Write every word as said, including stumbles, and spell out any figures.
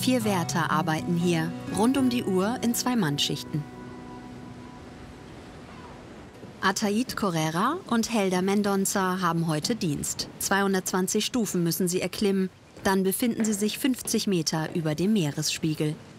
Vier Wärter arbeiten hier, rund um die Uhr in Zwei-Mann-Schichten. Ataid Correra und Helder Mendonça haben heute Dienst. zweihundertzwanzig Stufen müssen sie erklimmen, dann befinden sie sich fünfzig Meter über dem Meeresspiegel.